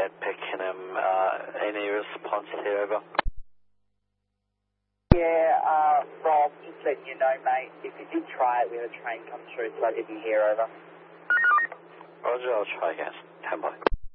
at Pakenham. Any response here, over? Yeah, Rob, just letting you know, mate, if you did try it, we had a train come through, so if you hear, over. Roger, I'll try again. Stand by.